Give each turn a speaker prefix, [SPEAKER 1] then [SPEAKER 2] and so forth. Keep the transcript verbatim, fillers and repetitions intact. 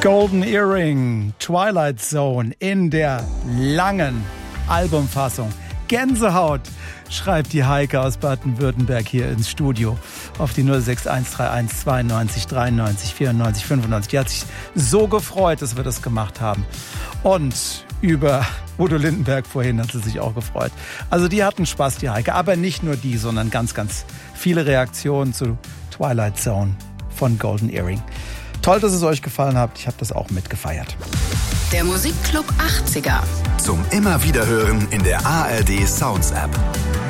[SPEAKER 1] Golden Earring, Twilight Zone in der langen Albumfassung. Gänsehaut, schreibt die Heike aus Baden-Württemberg hier ins Studio auf die null sechs eins drei eins zweiundneunzig dreiundneunzig vierundneunzig fünfundneunzig. Die hat sich so gefreut, dass wir das gemacht haben. Und über Udo Lindenberg vorhin hat sie sich auch gefreut. Also die hatten Spaß, die Heike. Aber nicht nur die, sondern ganz, ganz viele Reaktionen zu Twilight Zone von Golden Earring. Toll, dass es euch gefallen hat. Ich habe das auch mitgefeiert.
[SPEAKER 2] Der Musikclub achtziger.
[SPEAKER 3] Zum immer wieder hören in der A R D Sounds App.